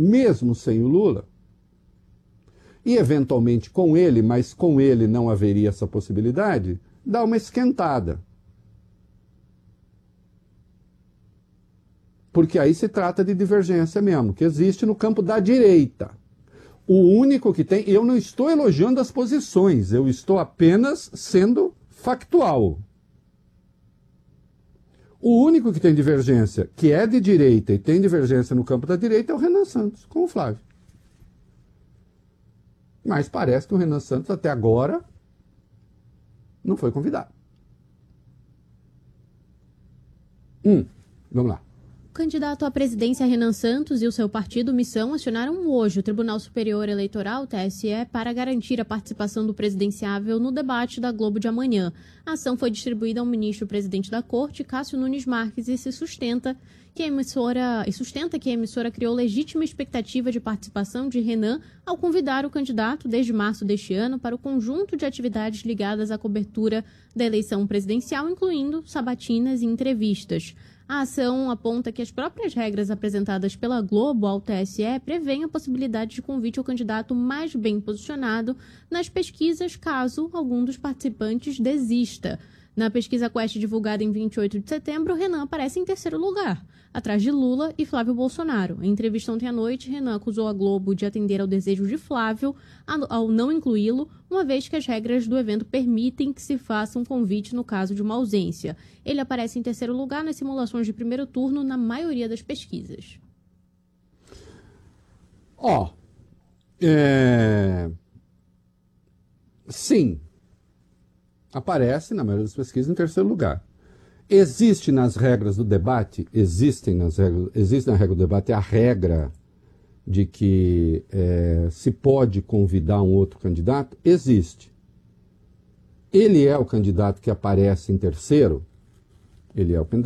mesmo sem o Lula, e eventualmente com ele, mas com ele não haveria essa possibilidade, dá uma esquentada. Porque aí se trata de divergência mesmo, que existe no campo da direita. O único que tem, eu não estou elogiando as posições, eu estou apenas sendo factual. O único que tem divergência, que é de direita e tem divergência no campo da direita, é o Renan Santos, com o Flávio. Mas parece que o Renan Santos, até agora, não foi convidado. Vamos lá. O candidato à presidência Renan Santos e o seu partido Missão acionaram hoje o Tribunal Superior Eleitoral, TSE, para garantir a participação do presidenciável no debate da Globo de amanhã. A ação foi distribuída ao ministro-presidente da Corte, Cássio Nunes Marques, e sustenta que a emissora criou legítima expectativa de participação de Renan ao convidar o candidato desde março deste ano para o conjunto de atividades ligadas à cobertura da eleição presidencial, incluindo sabatinas e entrevistas. A ação aponta que as próprias regras apresentadas pela Globo ao TSE prevêem a possibilidade de convite ao candidato mais bem posicionado nas pesquisas, caso algum dos participantes desista. Na pesquisa Quest divulgada em 28 de setembro, Renan aparece em terceiro lugar, atrás de Lula e Flávio Bolsonaro. Em entrevista ontem à noite, Renan acusou a Globo de atender ao desejo de Flávio ao não incluí-lo, uma vez que as regras do evento permitem que se faça um convite no caso de uma ausência. Ele aparece em terceiro lugar nas simulações de primeiro turno na maioria das pesquisas. Sim. Aparece, na maioria das pesquisas, em terceiro lugar. Existe nas regras do debate, existe na regra do debate a regra de que se pode convidar um outro candidato? Existe. Ele é o candidato que aparece em terceiro? Ele é o